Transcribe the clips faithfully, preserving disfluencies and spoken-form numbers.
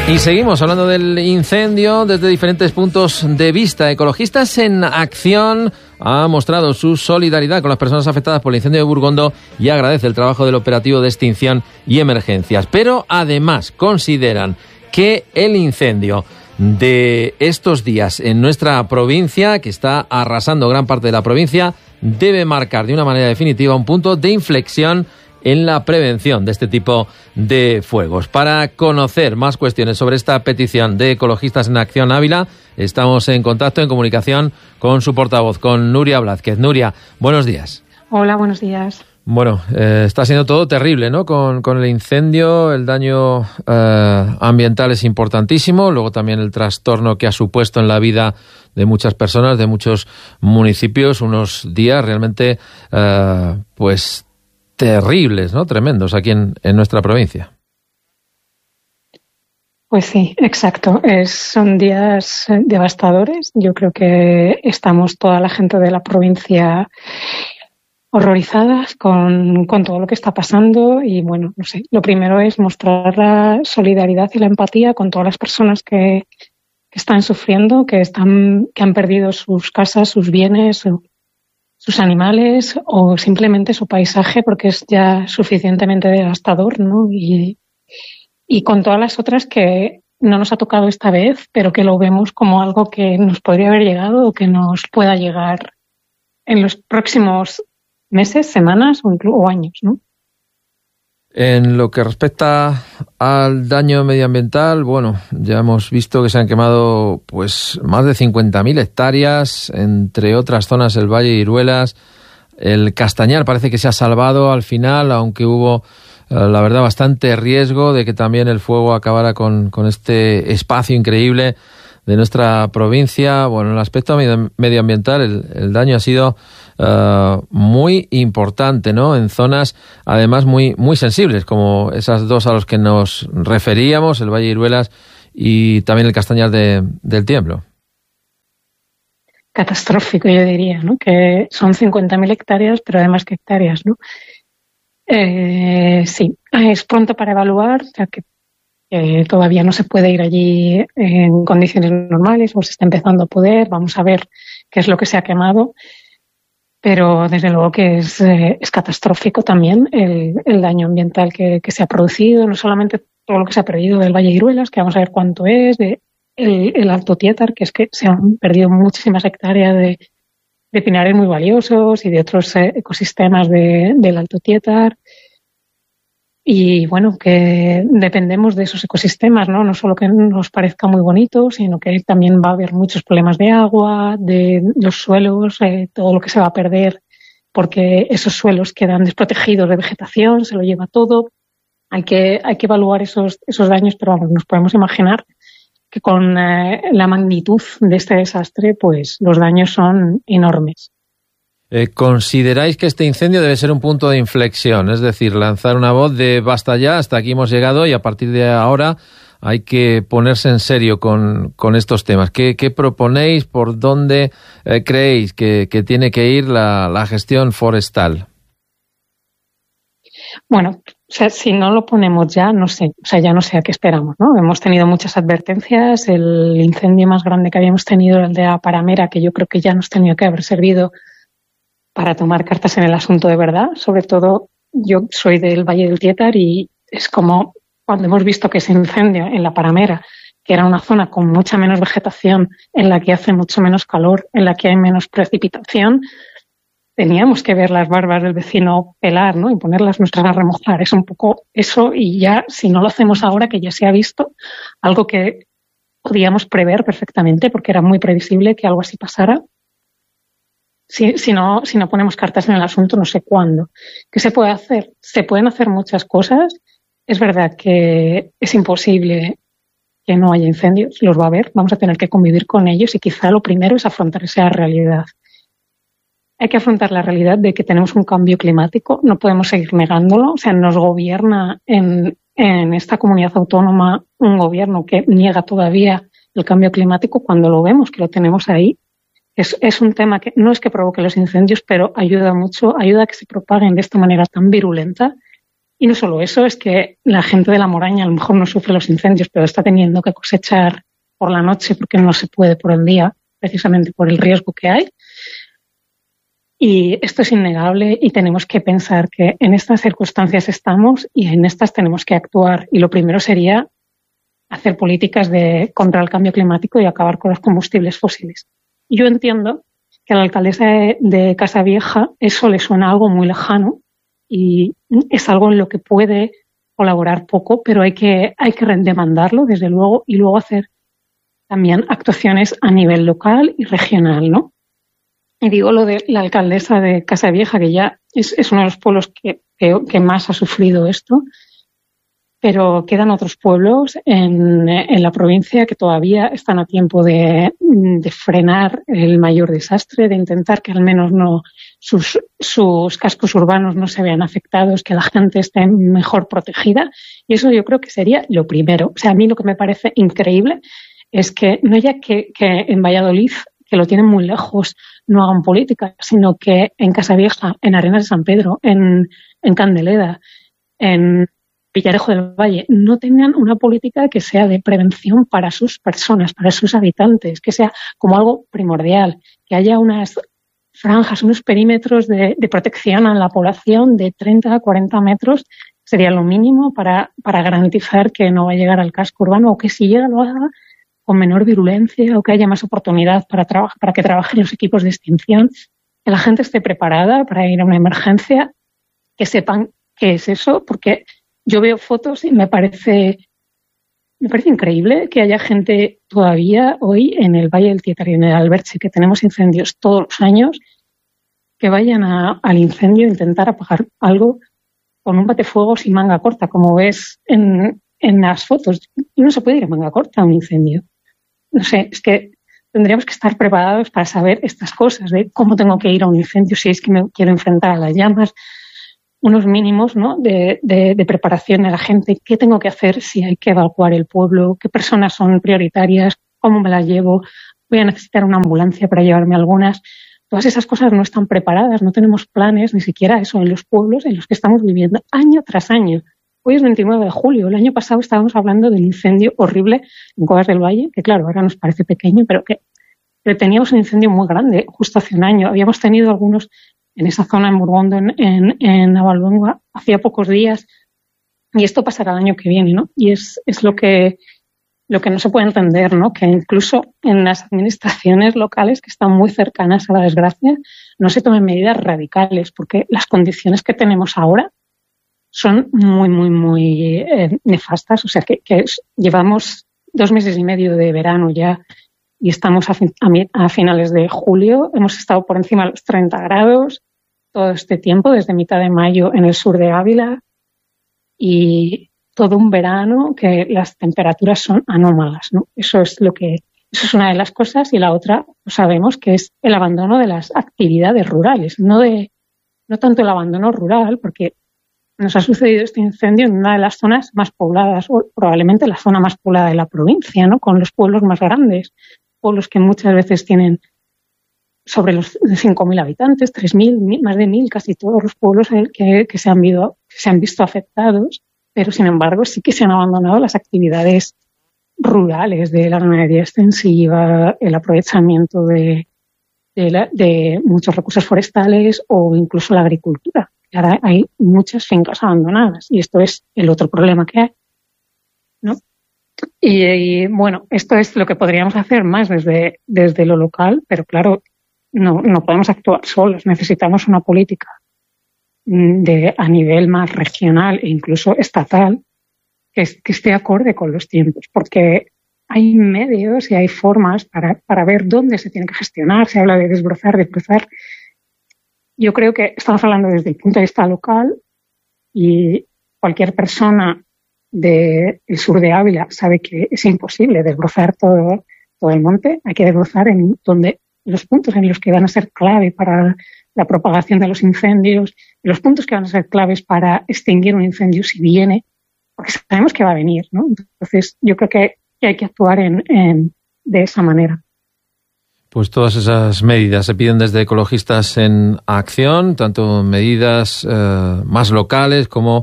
Y seguimos hablando del incendio desde diferentes puntos de vista. Ecologistas en Acción ha mostrado su solidaridad con las personas afectadas por el incendio de Burgondo y agradece el trabajo del operativo de extinción y emergencias. Pero además consideran que el incendio de estos días en nuestra provincia, que está arrasando gran parte de la provincia, debe marcar de una manera definitiva un punto de inflexión en la prevención de este tipo de fuegos. Para conocer más cuestiones sobre esta petición de Ecologistas en Acción Ávila, estamos en contacto, en comunicación con su portavoz, con Nuria Blázquez. Nuria, buenos días. Hola, buenos días. Bueno, eh, está siendo todo terrible, ¿no? Con, con el incendio, el daño eh, ambiental es importantísimo, luego también el trastorno que ha supuesto en la vida de muchas personas, de muchos municipios, unos días realmente, eh, pues, terribles, ¿no? Tremendos aquí en, en nuestra provincia. Pues sí, exacto. Es, son días devastadores. Yo creo que estamos toda la gente de la provincia horrorizadas con, con todo lo que está pasando y bueno, no sé, lo primero es mostrar la solidaridad y la empatía con todas las personas que, que están sufriendo, que están, que han perdido sus casas, sus bienes, su, sus animales o simplemente su paisaje porque es ya suficientemente devastador, ¿no? Y, y con todas las otras que no nos ha tocado esta vez, pero que lo vemos como algo que nos podría haber llegado o que nos pueda llegar en los próximos meses, semanas o, incluso, o años, ¿no? En lo que respecta al daño medioambiental, bueno, ya hemos visto que se han quemado pues más de cincuenta mil hectáreas, entre otras zonas el Valle de Iruelas. El Castañar parece que se ha salvado al final, aunque hubo, eh, la verdad, bastante riesgo de que también el fuego acabara con, con este espacio increíble de nuestra provincia. Bueno, en el aspecto medioambiental el, el daño ha sido uh, muy importante, ¿no? En zonas además muy muy sensibles, como esas dos a los que nos referíamos, el Valle de Iruelas y también el Castañar de, del Tiemblo. Catastrófico, yo diría, ¿no? Que son cincuenta mil hectáreas, pero además que hectáreas, ¿no? Eh, sí, es pronto para evaluar, ya que Eh, todavía no se puede ir allí en condiciones normales o se está empezando a poder. Vamos a ver qué es lo que se ha quemado, pero desde luego que es, eh, es catastrófico también el, el daño ambiental que, que se ha producido, no solamente todo lo que se ha perdido del Valle de Iruelas, que vamos a ver cuánto es, de el, el Alto Tietar, que es que se han perdido muchísimas hectáreas de, de pinares muy valiosos y de otros eh, ecosistemas de, del Alto Tietar. Y bueno, que dependemos de esos ecosistemas, ¿no? No solo que nos parezca muy bonito, sino que también va a haber muchos problemas de agua, de los suelos, eh, todo lo que se va a perder, porque esos suelos quedan desprotegidos de vegetación, se lo lleva todo. Hay que, hay que evaluar esos, esos daños, pero vamos, nos podemos imaginar que con eh, la magnitud de este desastre, pues los daños son enormes. Eh, ¿Consideráis que este incendio debe ser un punto de inflexión? Es decir, lanzar una voz de basta ya, hasta aquí hemos llegado y a partir de ahora hay que ponerse en serio con, con estos temas. ¿Qué, qué proponéis? ¿Por dónde eh, creéis que, que tiene que ir la, la gestión forestal? Bueno, o sea, si no lo ponemos ya, no sé, o sea, ya no sé a qué esperamos, ¿no? Hemos tenido muchas advertencias, el incendio más grande que habíamos tenido era el de la Paramera, que yo creo que ya nos tenía que haber servido para tomar cartas en el asunto de verdad. Sobre todo, yo soy del Valle del Tietar y es como cuando hemos visto que ese incendio en la Paramera, que era una zona con mucha menos vegetación, en la que hace mucho menos calor, en la que hay menos precipitación, teníamos que ver las barbas del vecino pelar, ¿no? Y ponerlas nuestras a remojar. Es un poco eso, y ya, si no lo hacemos ahora, que ya se ha visto, algo que podíamos prever perfectamente, porque era muy previsible que algo así pasara. Si, si, no, si no ponemos cartas en el asunto, no sé cuándo. ¿Qué se puede hacer? Se pueden hacer muchas cosas. Es verdad que es imposible que no haya incendios, los va a haber, vamos a tener que convivir con ellos y quizá lo primero es afrontar esa realidad. Hay que afrontar la realidad de que tenemos un cambio climático, no podemos seguir negándolo. O sea, nos gobierna en, en esta comunidad autónoma un gobierno que niega todavía el cambio climático cuando lo vemos, que lo tenemos ahí. Es, es un tema que no es que provoque los incendios, pero ayuda mucho, ayuda a que se propaguen de esta manera tan virulenta. Y no solo eso, es que la gente de La Moraña a lo mejor no sufre los incendios, pero está teniendo que cosechar por la noche porque no se puede por el día, precisamente por el riesgo que hay. Y esto es innegable y tenemos que pensar que en estas circunstancias estamos y en estas tenemos que actuar. Y lo primero sería hacer políticas de, contra el cambio climático y acabar con los combustibles fósiles. Y yo entiendo que a la alcaldesa de, de Casavieja eso le suena algo muy lejano y es algo en lo que puede colaborar poco, pero hay que, hay que demandarlo, desde luego, y luego hacer también actuaciones a nivel local y regional, ¿no? Y digo lo de la alcaldesa de Casavieja, que ya es, es uno de los pueblos que, que, que más ha sufrido esto, pero quedan otros pueblos en, en la provincia que todavía están a tiempo de, de frenar el mayor desastre, de intentar que al menos no sus, sus cascos urbanos no se vean afectados, que la gente esté mejor protegida. Y eso yo creo que sería lo primero. O sea, a mí lo que me parece increíble es que no ya que, que en Valladolid, que lo tienen muy lejos, no hagan política, sino que en Casavieja, en Arenas de San Pedro, en, en Candeleda, en Villarejo del Valle, no tengan una política que sea de prevención para sus personas, para sus habitantes, que sea como algo primordial, que haya unas franjas, unos perímetros de, de protección a la población de treinta a cuarenta metros, sería lo mínimo para, para garantizar que no va a llegar al casco urbano, o que si llega lo haga con menor virulencia, o que haya más oportunidad para, traba- para que trabajen los equipos de extinción, que la gente esté preparada para ir a una emergencia, que sepan qué es eso, porque yo veo fotos y me parece, me parece increíble que haya gente todavía hoy en el Valle del Tietar y en el Alberche, que tenemos incendios todos los años, que vayan a, al incendio a intentar apagar algo con un batefuegos y manga corta, como ves en, en las fotos. Y no se puede ir a manga corta a un incendio. No sé, es que tendríamos que estar preparados para saber estas cosas, de cómo tengo que ir a un incendio si es que me quiero enfrentar a las llamas, unos mínimos, ¿no?, de, de, de preparación de la gente, qué tengo que hacer si hay que evacuar el pueblo, qué personas son prioritarias, cómo me las llevo, voy a necesitar una ambulancia para llevarme algunas. Todas esas cosas no están preparadas, no tenemos planes, ni siquiera eso, en los pueblos en los que estamos viviendo año tras año. Hoy es veintinueve de julio, el año pasado estábamos hablando del incendio horrible en Cuevas del Valle, que claro, ahora nos parece pequeño, pero que, que teníamos un incendio muy grande justo hace un año. Habíamos tenido algunos en esa zona en Burgondo, en, en, en Navalluenga, hacía pocos días, y esto pasará el año que viene, ¿no? Y es, es lo que, lo que no se puede entender, ¿no? Que incluso en las administraciones locales que están muy cercanas a la desgracia no se tomen medidas radicales, porque las condiciones que tenemos ahora son muy, muy, muy eh, nefastas. O sea, que, que es, llevamos dos meses y medio de verano ya y estamos a, fin, a, a finales de julio. Hemos estado por encima de los treinta grados todo este tiempo, desde mitad de mayo en el sur de Ávila, y todo un verano que las temperaturas son anómalas, ¿no? Eso es lo que, eso es una de las cosas, y la otra, pues sabemos que es el abandono de las actividades rurales, no de, no tanto el abandono rural, porque nos ha sucedido este incendio en una de las zonas más pobladas, o probablemente la zona más poblada de la provincia, ¿no? Con los pueblos más grandes, pueblos que muchas veces tienen sobre los cinco mil habitantes, tres mil, más de mil, casi todos los pueblos que, que, se han visto, que se han visto afectados, pero sin embargo sí que se han abandonado las actividades rurales de la ganadería extensiva, el aprovechamiento de, de, la, de muchos recursos forestales o incluso la agricultura. Ahora hay muchas fincas abandonadas y esto es el otro problema que hay, ¿no? Y, y bueno, esto es lo que podríamos hacer más desde, desde lo local, pero claro, no, no podemos actuar solos. Necesitamos una política de, a nivel más regional e incluso estatal que, que esté acorde con los tiempos, porque hay medios y hay formas para, para ver dónde se tiene que gestionar. Se habla de desbrozar, desbrozar. Yo creo que estamos hablando desde el punto de vista local y cualquier persona del sur de Ávila sabe que es imposible desbrozar todo, todo el monte. Hay que desbrozar en donde los puntos en los que van a ser clave para la propagación de los incendios, los puntos que van a ser claves para extinguir un incendio si viene, porque sabemos que va a venir, ¿no? Entonces, yo creo que, que hay que actuar en, en, de esa manera. Pues todas esas medidas se piden desde Ecologistas en Acción, tanto medidas eh, más locales como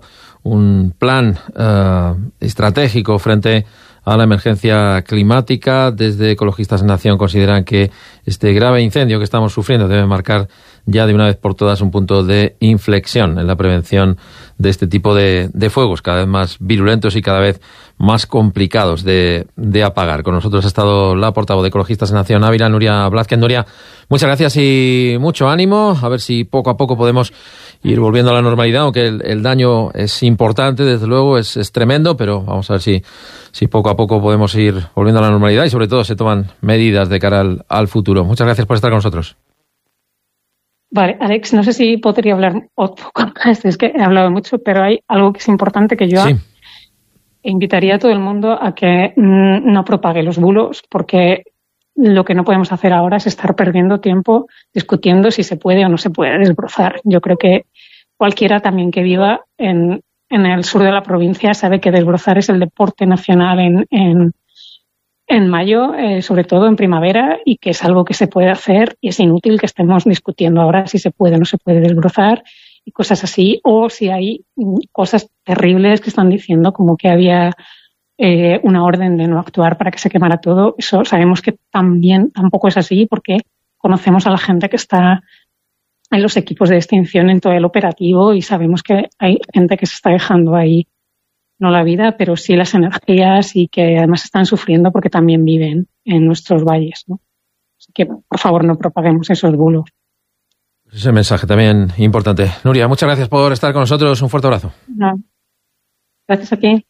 un plan uh, estratégico frente a la emergencia climática. Desde Ecologistas en Acción consideran que este grave incendio que estamos sufriendo debe marcar ya de una vez por todas un punto de inflexión en la prevención de este tipo de, de fuegos, cada vez más virulentos y cada vez más complicados de, de apagar. Con nosotros ha estado la portavoz de Ecologistas en Acción, Ávila, Nuria Blázquez. Nuria, muchas gracias y mucho ánimo. A ver si poco a poco podemos ir volviendo a la normalidad, aunque el, el daño es importante, desde luego, es, es tremendo, pero vamos a ver si, si poco a poco podemos ir volviendo a la normalidad y sobre todo se toman medidas de cara al, al futuro. Muchas gracias por estar con nosotros. Vale, Alex, no sé si podría hablar un poco más, es que he hablado mucho, pero hay algo que es importante que yo sí. invitaría a todo el mundo a que mmm, no propague los bulos, porque lo que no podemos hacer ahora es estar perdiendo tiempo discutiendo si se puede o no se puede desbrozar. Yo creo que cualquiera también que viva en, en el sur de la provincia sabe que desbrozar es el deporte nacional en, en en mayo, eh, sobre todo en primavera, y que es algo que se puede hacer y es inútil que estemos discutiendo ahora si se puede o no se puede desbrozar y cosas así, o si hay cosas terribles que están diciendo, como que había eh, una orden de no actuar para que se quemara todo. Eso sabemos que también tampoco es así, porque conocemos a la gente que está en los equipos de extinción en todo el operativo y sabemos que hay gente que se está dejando ahí no la vida, pero sí las energías, y que además están sufriendo porque también viven en nuestros valles, ¿no? Así que, por favor, no propaguemos esos bulos. Ese mensaje también importante. Nuria, muchas gracias por estar con nosotros. Un fuerte abrazo. No. Gracias a ti.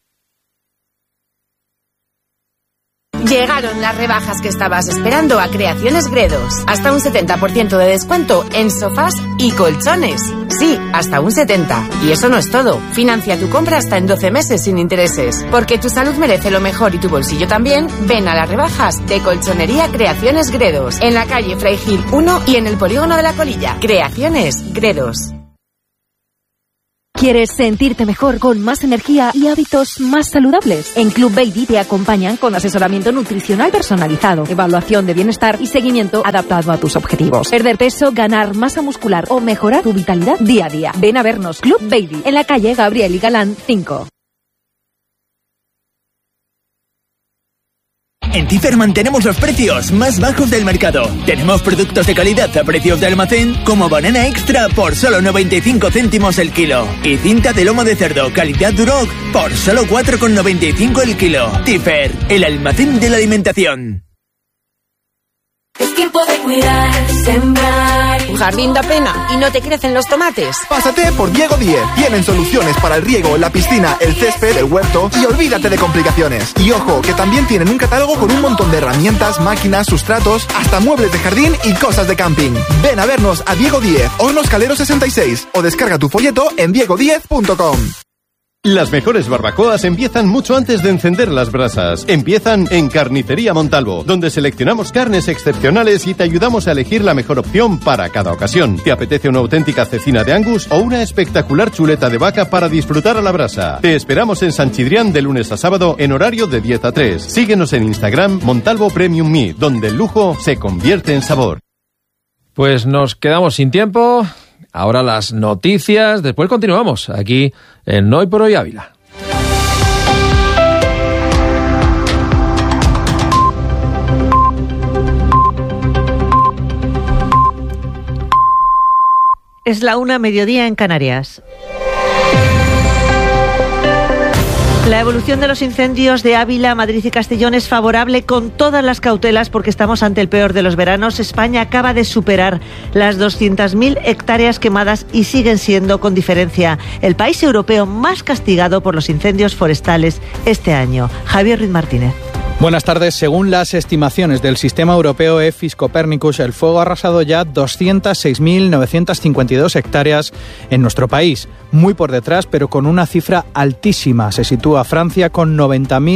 Llegaron las rebajas que estabas esperando a Creaciones Gredos. Hasta un setenta por ciento de descuento en sofás y colchones. Sí, hasta un setenta por ciento. Y eso no es todo. Financia tu compra hasta en doce meses sin intereses. Porque tu salud merece lo mejor y tu bolsillo también. Ven a las rebajas de Colchonería Creaciones Gredos. En la calle Fray Gil uno y en el polígono de la Colilla. Creaciones Gredos. ¿Quieres sentirte mejor con más energía y hábitos más saludables? En Club Baby te acompañan con asesoramiento nutricional personalizado, evaluación de bienestar y seguimiento adaptado a tus objetivos. Perder peso, ganar masa muscular o mejorar tu vitalidad día a día. Ven a vernos, Club Baby, en la calle Gabriel y Galán cinco. En Tifer mantenemos los precios más bajos del mercado. Tenemos productos de calidad a precios de almacén, como banana extra por solo noventa y cinco céntimos el kilo. Y cinta de lomo de cerdo calidad Duroc por solo cuatro con noventa y cinco el kilo. Tifer, el almacén de la alimentación. Es tiempo de cuidar, sembrar. Un jardín da pena y no te crecen los tomates. Pásate por Diego diez. Tienen soluciones para el riego, la piscina, el césped, el huerto y olvídate de complicaciones. Y ojo, que también tienen un catálogo con un montón de herramientas, máquinas, sustratos, hasta muebles de jardín y cosas de camping. Ven a vernos a Diego diez, Hornos Calero sesenta y seis, o descarga tu folleto en diego diez punto com. Las mejores barbacoas empiezan mucho antes de encender las brasas. Empiezan en Carnicería Montalvo, donde seleccionamos carnes excepcionales y te ayudamos a elegir la mejor opción para cada ocasión. ¿Te apetece una auténtica cecina de Angus o una espectacular chuleta de vaca para disfrutar a la brasa? Te esperamos en San Chidrián de lunes a sábado en horario de diez a tres. Síguenos en Instagram Montalvo Premium Meat, donde el lujo se convierte en sabor. Pues nos quedamos sin tiempo. Ahora las noticias, después continuamos aquí en Hoy por Hoy Ávila. Es la una, mediodía en Canarias. La evolución de los incendios de Ávila, Madrid y Castellón es favorable con todas las cautelas porque estamos ante el peor de los veranos. España acaba de superar las doscientas mil hectáreas quemadas y siguen siendo, con diferencia, el país europeo más castigado por los incendios forestales este año. Javier Ruiz Martínez. Buenas tardes. Según las estimaciones del sistema europeo EFIS Copernicus, el fuego ha arrasado ya doscientas seis mil novecientas cincuenta y dos hectáreas en nuestro país. Muy por detrás, pero con una cifra altísima. Se sitúa Francia con noventa mil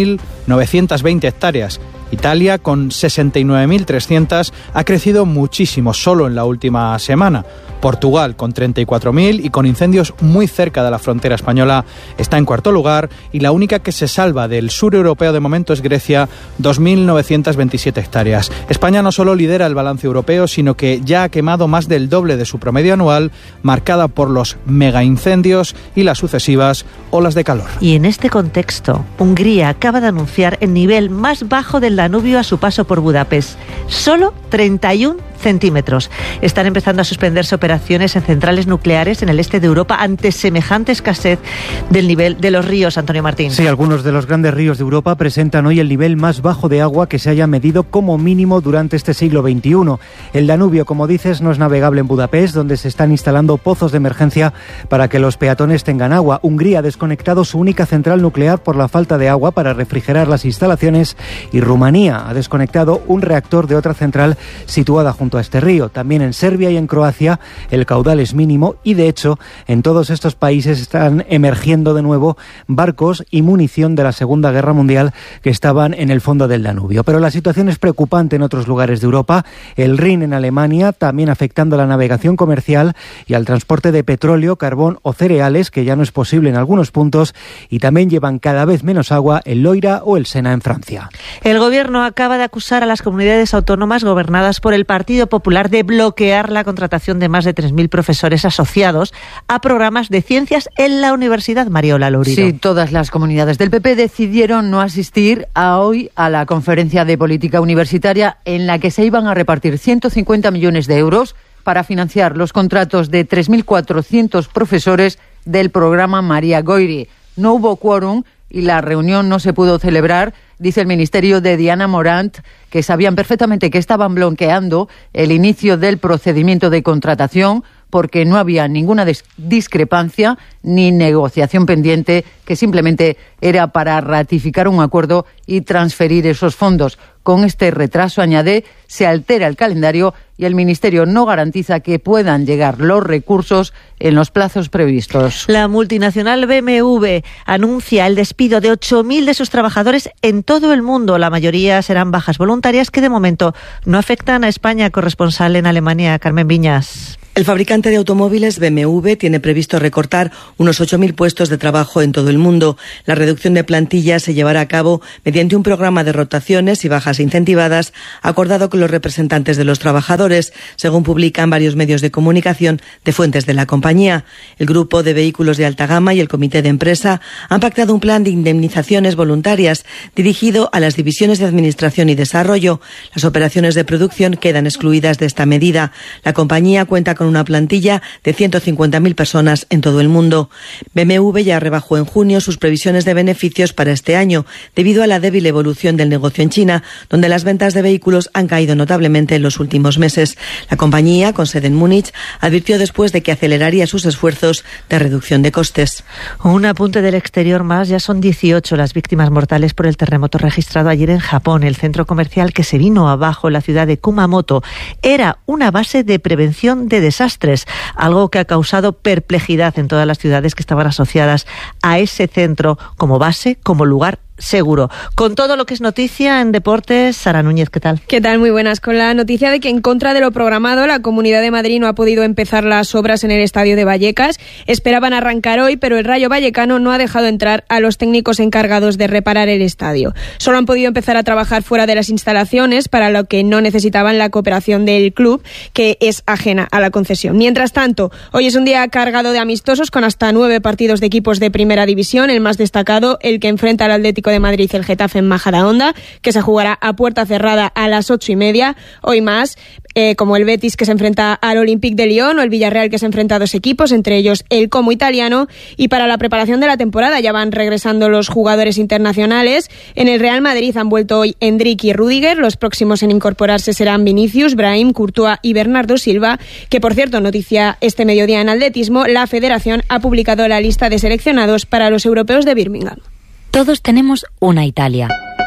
novecientas veinte hectáreas. Italia, con sesenta y nueve mil trescientas, ha crecido muchísimo solo en la última semana. Portugal, con treinta y cuatro mil y con incendios muy cerca de la frontera española, está en cuarto lugar, y la única que se salva del sur europeo de momento es Grecia, dos mil novecientas veintisiete hectáreas. España no solo lidera el balance europeo, sino que ya ha quemado más del doble de su promedio anual, marcada por los megaincendios y las sucesivas olas de calor. Y en este contexto, Hungría acaba de anunciar el nivel más bajo del Danubio a su paso por Budapest. Solo treinta y un centímetros. Están empezando a suspenderse operaciones en centrales nucleares en el este de Europa ante semejante escasez del nivel de los ríos, Antonio Martín. Sí, algunos de los grandes ríos de Europa presentan hoy el nivel más bajo de agua que se haya medido como mínimo durante este siglo veintiuno. El Danubio, como dices, no es navegable en Budapest, donde se están instalando pozos de emergencia para que los peatones tengan agua. Hungría ha desconectado su única central nuclear por la falta de agua para refrigerar las instalaciones, y Rumanía ha desconectado un reactor de otra central situada junto a este río. También en Serbia y en Croacia el caudal es mínimo, y de hecho en todos estos países están emergiendo de nuevo barcos y munición de la Segunda Guerra Mundial que estaban en el fondo del Danubio. Pero la situación es preocupante en otros lugares de Europa. El Rin en Alemania, también afectando a la navegación comercial y al transporte de petróleo, carbón o cereales, que ya no es posible en algunos puntos, y también llevan cada vez menos agua el Loira o el Sena en Francia. El gobierno acaba de acusar a las comunidades autónomas gobernadas por el Partido Popular de bloquear la contratación de más de tres mil profesores asociados a programas de ciencias en la Universidad Mariola Lourido. Sí, todas las comunidades del P P decidieron no asistir a hoy a la conferencia de política universitaria en la que se iban a repartir ciento cincuenta millones de euros para financiar los contratos de tres mil cuatrocientos profesores del programa María Goiri. No hubo quórum y la reunión no se pudo celebrar, dice el ministerio de Diana Morant, que sabían perfectamente que estaban bloqueando el inicio del procedimiento de contratación porque no había ninguna discrepancia ni negociación pendiente, que simplemente era para ratificar un acuerdo y transferir esos fondos. Con este retraso, añade, se altera el calendario y el Ministerio no garantiza que puedan llegar los recursos en los plazos previstos. La multinacional B M W anuncia el despido de ocho mil de sus trabajadores en todo el mundo. La mayoría serán bajas voluntarias que de momento no afectan a España. Corresponsal en Alemania, Carmen Viñas. El fabricante de automóviles B M W tiene previsto recortar unos ocho mil puestos de trabajo en todo el mundo. La reducción de plantilla se llevará a cabo mediante un programa de rotaciones y bajas incentivadas acordado con los representantes de los trabajadores, según publican varios medios de comunicación de fuentes de la compañía. El grupo de vehículos de alta gama y el comité de empresa han pactado un plan de indemnizaciones voluntarias dirigido a las divisiones de administración y desarrollo. Las operaciones de producción quedan excluidas de esta medida. La compañía cuenta con con una plantilla de ciento cincuenta mil personas en todo el mundo. B M W ya rebajó en junio sus previsiones de beneficios para este año, debido a la débil evolución del negocio en China, donde las ventas de vehículos han caído notablemente en los últimos meses. La compañía, con sede en Múnich, advirtió después de que aceleraría sus esfuerzos de reducción de costes. Un apunte del exterior más, ya son dieciocho las víctimas mortales por el terremoto registrado ayer en Japón. El centro comercial que se vino abajo en la ciudad de Kumamoto era una base de prevención de desastres, algo que ha causado perplejidad en todas las ciudades que estaban asociadas a ese centro como base, como lugar seguro. Con todo lo que es noticia en deportes, Sara Núñez, ¿qué tal? ¿Qué tal? Muy buenas. Con la noticia de que en contra de lo programado, la Comunidad de Madrid no ha podido empezar las obras en el estadio de Vallecas. Esperaban arrancar hoy, pero el Rayo Vallecano no ha dejado entrar a los técnicos encargados de reparar el estadio. Solo han podido empezar a trabajar fuera de las instalaciones, para lo que no necesitaban la cooperación del club, que es ajena a la concesión. Mientras tanto, hoy es un día cargado de amistosos con hasta nueve partidos de equipos de primera división. El más destacado, el que enfrenta al Atlético de Madrid el Getafe en Majadahonda, que se jugará a puerta cerrada a las ocho y media. Hoy más, eh, como el Betis, que se enfrenta al Olympique de Lyon, o el Villarreal, que se enfrenta a dos equipos, entre ellos el Como italiano. Y para la preparación de la temporada ya van regresando los jugadores internacionales. En el Real Madrid han vuelto hoy Endrick y Rüdiger. Los próximos en incorporarse serán Vinicius, Brahim, Courtois y Bernardo Silva, que, por cierto, noticia este mediodía en atletismo, la Federación ha publicado la lista de seleccionados para los europeos de Birmingham. Todos tenemos una Italia.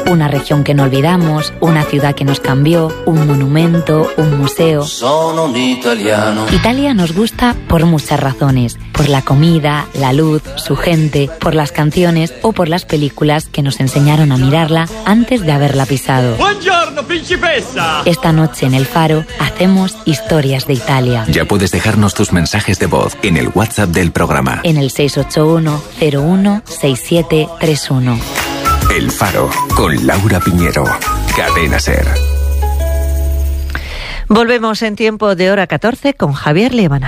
Una región que no olvidamos, una ciudad que nos cambió, un monumento, un museo. Sono un italiano. Italia nos gusta por muchas razones. Por la comida, la luz, su gente, por las canciones o por las películas que nos enseñaron a mirarla antes de haberla pisado. Buongiorno, principessa. Esta noche en El Faro hacemos historias de Italia. Ya puedes dejarnos tus mensajes de voz en el WhatsApp del programa. En el seis ocho uno cero uno seis siete tres uno. El Faro, con Laura Piñero. Cadena SER. Volvemos en tiempo de hora catorce con Javier Liébana.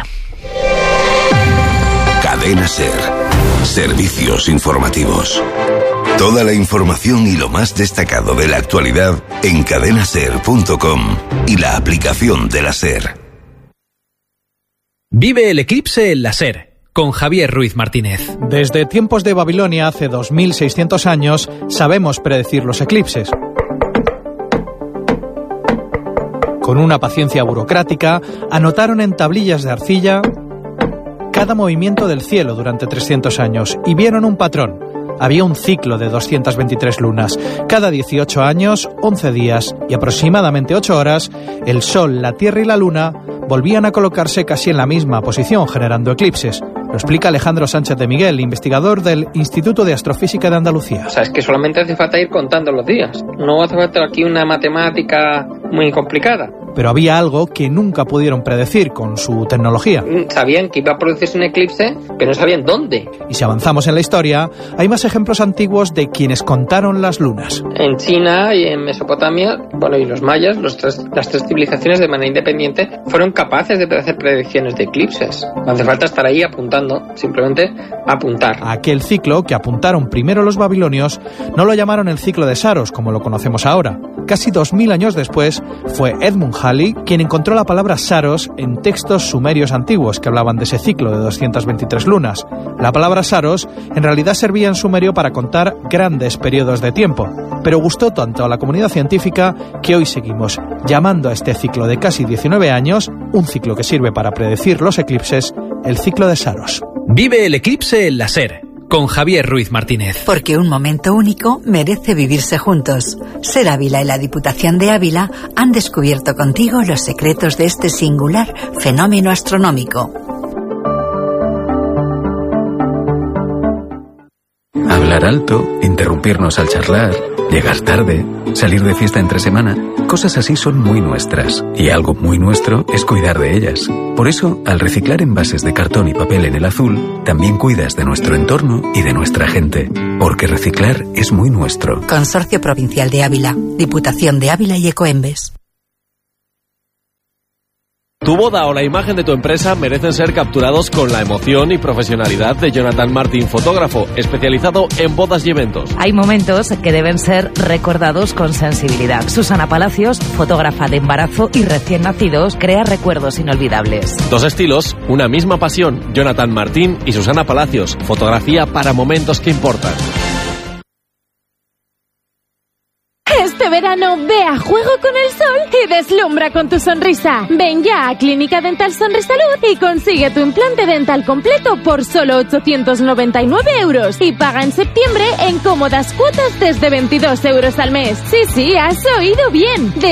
Cadena SER. Servicios informativos. Toda la información y lo más destacado de la actualidad en cadena ser punto com y la aplicación de la SER. Vive el eclipse en la SER, con Javier Ruiz Martínez. Desde tiempos de Babilonia, hace dos mil seiscientos años, sabemos predecir los eclipses. Con una paciencia burocrática, anotaron en tablillas de arcilla cada movimiento del cielo durante trescientos años y vieron un patrón. Había un ciclo de doscientas veintitrés lunas. Cada dieciocho años, once días y aproximadamente ocho horas, el Sol, la Tierra y la Luna volvían a colocarse casi en la misma posición, generando eclipses. Lo explica Alejandro Sánchez de Miguel, investigador del Instituto de Astrofísica de Andalucía. O sea, es que solamente hace falta ir contando los días. No hace falta aquí una matemática muy complicada. Pero había algo que nunca pudieron predecir con su tecnología. Sabían que iba a producirse un eclipse, pero no sabían dónde. Y si avanzamos en la historia, hay más ejemplos antiguos de quienes contaron las lunas. En China y en Mesopotamia, bueno, y los mayas, los tres, las tres civilizaciones de manera independiente fueron capaces de hacer predicciones de eclipses. No hace falta estar ahí apuntando, simplemente apuntar. A aquel ciclo que apuntaron primero los babilonios, no lo llamaron el ciclo de Saros, como lo conocemos ahora. Casi dos mil años después, fue Edmund Halley quien encontró la palabra Saros en textos sumerios antiguos que hablaban de ese ciclo de doscientas veintitrés lunas. La palabra Saros en realidad servía en sumerio para contar grandes periodos de tiempo, pero gustó tanto a la comunidad científica que hoy seguimos llamando a este ciclo de casi diecinueve años, un ciclo que sirve para predecir los eclipses, el ciclo de Saros. Vive el eclipse en la SER, con Javier Ruiz Martínez. Porque un momento único merece vivirse juntos. SER Ávila y la Diputación de Ávila han descubierto contigo los secretos de este singular fenómeno astronómico. Hablar alto, interrumpirnos al charlar, llegar tarde, salir de fiesta entre semana, cosas así son muy nuestras. Y algo muy nuestro es cuidar de ellas. Por eso, al reciclar envases de cartón y papel en el azul, también cuidas de nuestro entorno y de nuestra gente. Porque reciclar es muy nuestro. Consorcio Provincial de Ávila, Diputación de Ávila y Ecoembes. Tu boda o la imagen de tu empresa merecen ser capturados con la emoción y profesionalidad de Jonathan Martín, fotógrafo especializado en bodas y eventos. Hay momentos que deben ser recordados con sensibilidad. Susana Palacios, fotógrafa de embarazo y recién nacidos, crea recuerdos inolvidables. Dos estilos, una misma pasión. Jonathan Martín y Susana Palacios, fotografía para momentos que importan. Este verano ve a juego con el sol y deslumbra con tu sonrisa. Ven ya a Clínica Dental Sonrisalud y consigue tu implante dental completo por solo ochocientos noventa y nueve euros y paga en septiembre en cómodas cuotas desde veintidós euros al mes. Sí, sí, has oído bien. De